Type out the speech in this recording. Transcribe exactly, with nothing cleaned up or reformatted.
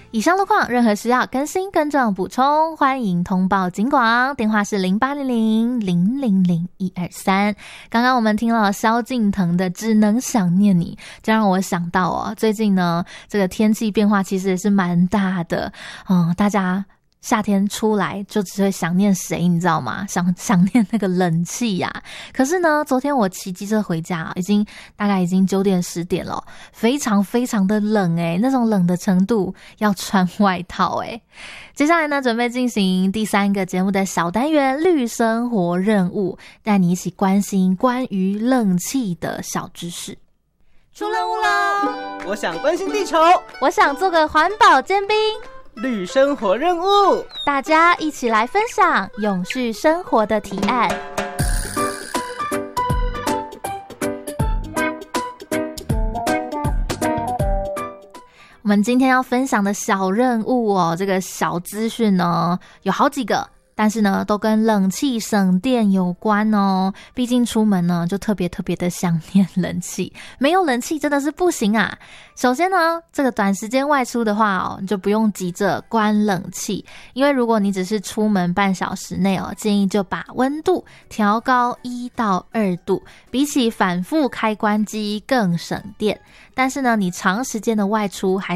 以上路况，任何需要更新更正补充，欢迎通报警广，电话是零八零零零零零一二三。刚刚我们听了萧敬腾的《只能想念你》，这让我想到哦，最近呢，这个天气变化其实也是蛮大的，嗯，大家夏天出来就只会想念谁，你知道吗？想想念那个冷气呀、啊。可是呢，昨天我骑机车回家，已经大概已经九点十点了，非常非常的冷诶，那种冷的程度要穿外套诶。接下来呢，准备进行第三个节目的小单元绿生活任务，带你一起关心关于冷气的小知识。 出任务喽！我想关心地球， 我想做个环保尖兵。 绿生活任务， 大家一起来分享永续生活的提案。我们今天要分享的小任务哦，这个小资讯呢有好几个，但是呢都跟冷气省电有关哦。毕竟出门呢就特别特别的想念冷气，没有冷气真的是不行啊。首先呢，这个短时间外出的话哦，你就不用急着关冷气，因为如果你只是出门半小时内哦，建议就把温度调高一到二度，比起反复开关机更省电。但是呢，你长时间的外出还